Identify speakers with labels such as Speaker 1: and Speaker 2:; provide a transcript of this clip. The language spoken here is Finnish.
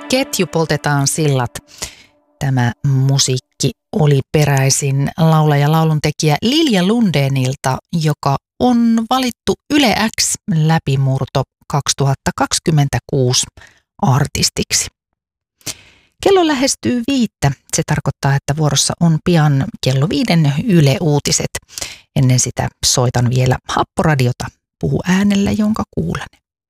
Speaker 1: Ketju poltetaan sillat. Tämä musiikki oli peräisin laulaja lauluntekijä Lilja Lundénilta, joka on valittu Yle X läpimurto 2026 artistiksi. Kello lähestyy 5. Se tarkoittaa, että vuorossa on pian kello 5 Yle Uutiset. Ennen sitä soitan vielä Happoradiota. Puhu äänellä, jonka kuulen.